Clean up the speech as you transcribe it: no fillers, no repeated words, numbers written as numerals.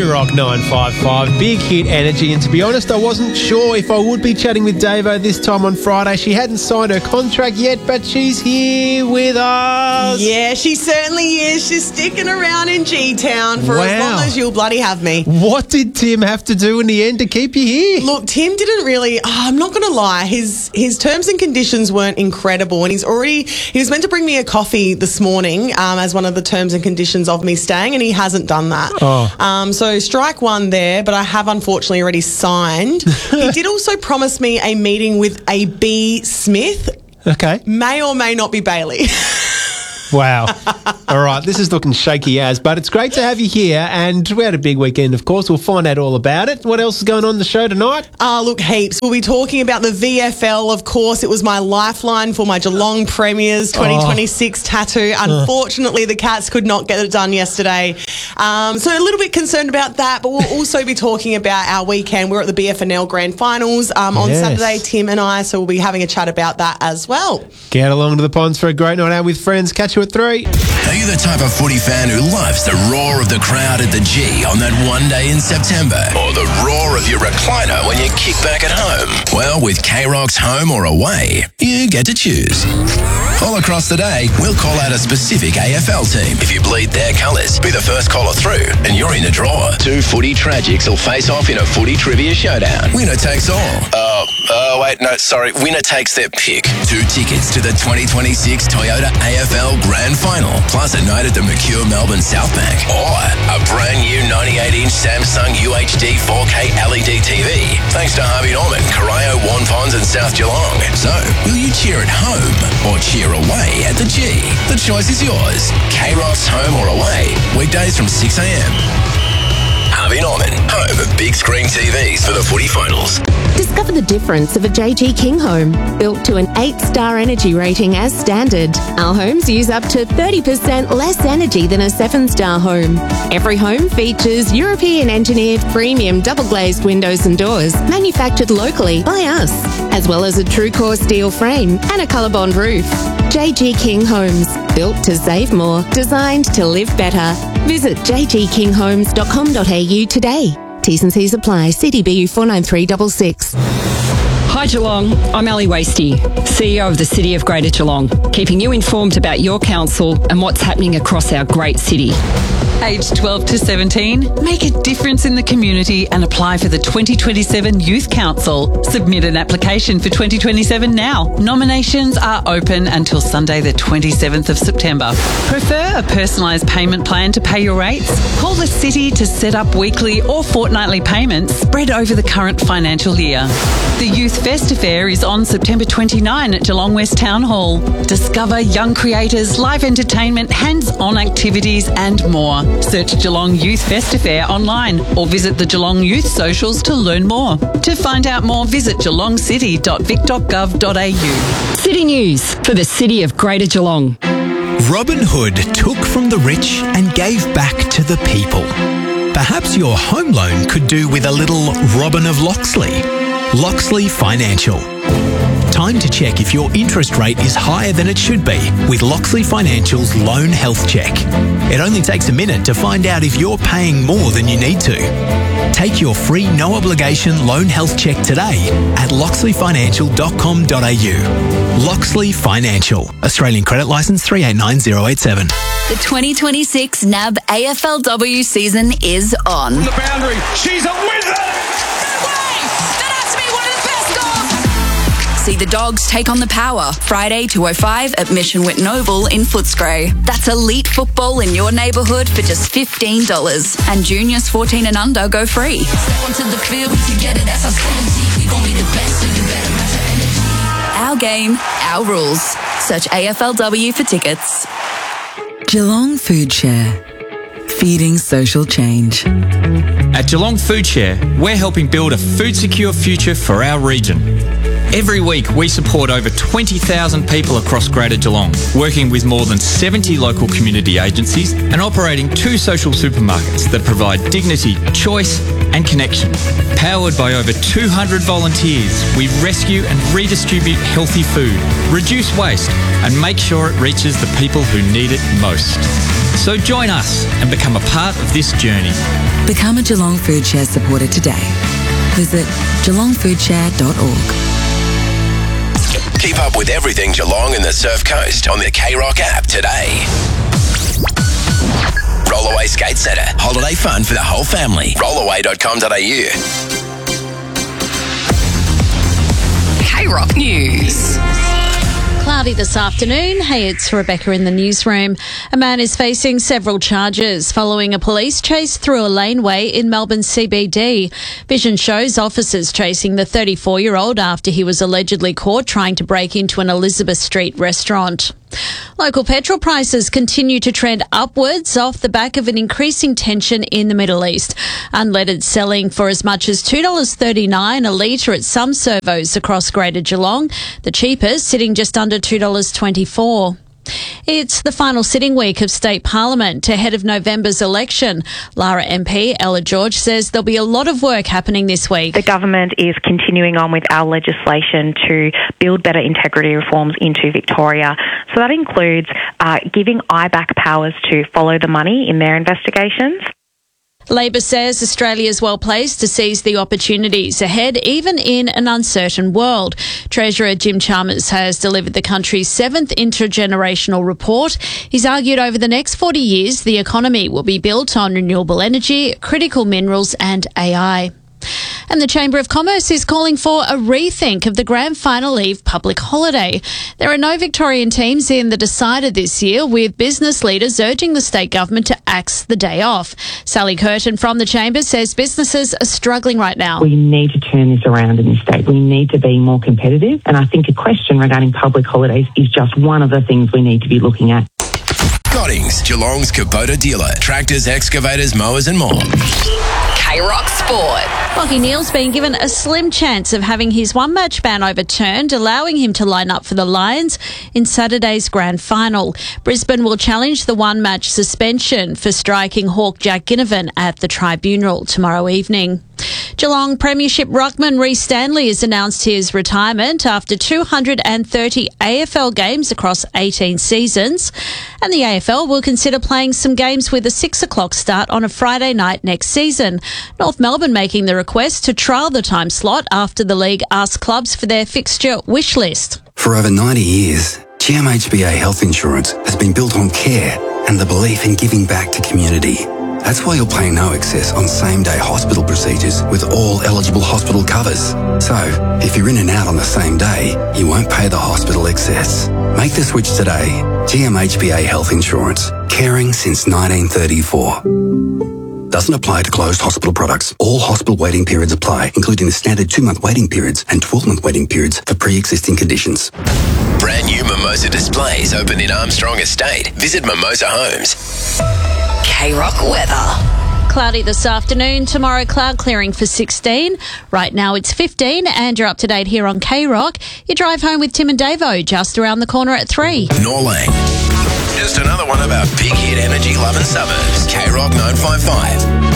New Rock 955, Big Hit Energy. And to be honest, I wasn't sure if I would be chatting with Davo this time on Friday. She hadn't signed her contract yet, but she's here with us. Yeah, she certainly is. She's sticking around in G-Town for as long as you'll bloody have me. What did Tim have to do in the end to keep you here? Look, Tim didn't really, I'm not going to lie, his terms and conditions weren't incredible, and he was meant to bring me a coffee this morning as one of the terms and conditions of me staying, and he hasn't done that. So strike one there, but I have unfortunately already signed. He did also promise me a meeting with a B. Smith. Okay. May or may not be Bailey. Wow. All right, this is looking shaky as, but it's great to have you here, and we had a big weekend, of course. We'll find out all about it. What else is going on the show tonight? Look, heaps. We'll be talking about the VFL, of course. It was my lifeline for my Geelong Premiers 2026 tattoo. Unfortunately, the Cats could not get it done yesterday. So a little bit concerned about that, but we'll also be talking about our weekend. We're at the BFNL Grand Finals on Saturday, Tim and I, so we'll be having a chat about that as well. Get along to the Ponds for a great night out with friends. Catch you at 3. Are you the type of footy fan who loves the roar of the crowd at the G on that one day in September? Or the roar of your recliner when you kick back at home? Well, with K-Rock's Home or Away, you get to choose. All across the day, we'll call out a specific AFL team. If you bleed their colours, be the first caller through, and you're in the draw. 2 footy tragics will face off in a footy trivia showdown. Winner takes all. Winner takes their pick. 2 tickets to the 2026 Toyota AFL Grand Final, plus a night at the Mercure Melbourne South Bank, or a brand new 98-inch Samsung UHD 4K LED TV, thanks to Harvey Norman, Corio, Wanpons and South Geelong. So, will you cheer at home or cheer away at the G? The choice is yours. K-Rock's Home or Away, weekdays from 6 a.m. Harvey Norman, home of big screen TVs for the footy finals. Discover the difference of a JG King home. Built to an 8-star energy rating as standard. Our homes use up to 30% less energy than a 7-star home. Every home features European-engineered premium double-glazed windows and doors, manufactured locally by us, as well as a true-core steel frame and a ColourBond roof. JG King Homes. Built to save more. Designed to live better. Visit jgkinghomes.com.au today. T's and C's apply. CDBU 49366. Hi Geelong, I'm Ali Wasty, CEO of the City of Greater Geelong, keeping you informed about your council and what's happening across our great city. Aged 12 to 17, make a difference in the community and apply for the 2027 Youth Council. Submit an application for 2027 now. Nominations are open until Sunday the 27th of September. Prefer a personalised payment plan to pay your rates? Call the City to set up weekly or fortnightly payments spread over the current financial year. The Youth Fest Affair is on September 29 at Geelong West Town Hall. Discover young creators, live entertainment, hands-on activities and more. Search Geelong Youth Fest Affair online or visit the Geelong Youth socials to learn more. To find out more, visit geelongcity.vic.gov.au. City News for the City of Greater Geelong. Robin Hood took from the rich and gave back to the people. Perhaps your home loan could do with a little Robin of Loxley. Loxley Financial. Time to check if your interest rate is higher than it should be with Loxley Financial's Loan Health Check. It only takes a minute to find out if you're paying more than you need to. Take your free no-obligation loan health check today at loxleyfinancial.com.au. Loxley Financial. Australian Credit Licence 389087. The 2026 NAB AFLW season is on. From the boundary, she's a wizard! See the Dogs take on the Power Friday 2:05 at Mission Whitten Oval in Footscray. That's elite football in your neighbourhood for just $15, and juniors 14 and under go free. Step onto the field together, that's our strategy. We gon' be the best, so you better match our energy. Our game, our rules. Search AFLW for tickets. Geelong Food Share. Feeding social change. At Geelong Food Share, we're helping build a food-secure future for our region. Every week, we support over 20,000 people across Greater Geelong, working with more than 70 local community agencies and operating 2 social supermarkets that provide dignity, choice and connection. Powered by over 200 volunteers, we rescue and redistribute healthy food, reduce waste and make sure it reaches the people who need it most. So join us and become a part of this journey. Become a Geelong Food Share supporter today. Visit geelongfoodshare.org. Keep up with everything Geelong and the Surf Coast on the K-Rock app today. Rollaway Skate Centre. Holiday fun for the whole family. Rollaway.com.au. K-Rock News. Cloudy this afternoon. Hey, it's Rebecca in the newsroom. A man is facing several charges following a police chase through a laneway in Melbourne CBD. Vision shows officers chasing the 34-year-old after he was allegedly caught trying to break into an Elizabeth Street restaurant. Local petrol prices continue to trend upwards off the back of an increasing tension in the Middle East. Unleaded selling for as much as $2.39 a litre at some servos across Greater Geelong, the cheapest sitting just under $2.24. It's the final sitting week of State Parliament ahead of November's election. Lara MP Ella George says there'll be a lot of work happening this week. The government is continuing on with our legislation to build better integrity reforms into Victoria. So that includes giving IBAC powers to follow the money in their investigations. Labor says Australia is well placed to seize the opportunities ahead, even in an uncertain world. Treasurer Jim Chalmers has delivered the country's 7th intergenerational report. He's argued over the next 40 years, the economy will be built on renewable energy, critical minerals and AI. And the Chamber of Commerce is calling for a rethink of the Grand Final Eve public holiday. There are no Victorian teams in the decider this year, with business leaders urging the state government to axe the day off. Sally Curtin from the Chamber says businesses are struggling right now. We need to turn this around in this state. We need to be more competitive. And I think a question regarding public holidays is just one of the things we need to be looking at. Goddings, Geelong's Kubota dealer. Tractors, excavators, mowers and more. K-Rock Sport. Lachie Neale's been given a slim chance of having his one-match ban overturned, allowing him to line up for the Lions in Saturday's grand final. Brisbane will challenge the one-match suspension for striking Hawk Jack Ginnivan at the tribunal tomorrow evening. Geelong Premiership ruckman Rhys Stanley has announced his retirement after 230 AFL games across 18 seasons. And the AFL will consider playing some games with a 6 o'clock start on a Friday night next season. North Melbourne making the request to trial the time slot after the league asked clubs for their fixture wish list. For over 90 years, GMHBA Health Insurance has been built on care and the belief in giving back to community. That's why you'll pay no excess on same-day hospital procedures with all eligible hospital covers. So, if you're in and out on the same day, you won't pay the hospital excess. Make the switch today. GMHBA Health Insurance. Caring since 1934. Doesn't apply to closed hospital products. All hospital waiting periods apply, including the standard 2-month waiting periods and 12-month waiting periods for pre-existing conditions. Brand new Mimosa displays open in Armstrong Estate. Visit Mimosa Homes. K-Rock weather. Cloudy this afternoon. Tomorrow, cloud clearing for 16. Right now, it's 15, and you're up to date here on K-Rock. You drive home with Tim and Davo just around the corner at 3. Norlang. Just another one of our big hit energy loving suburbs. K-Rock 955.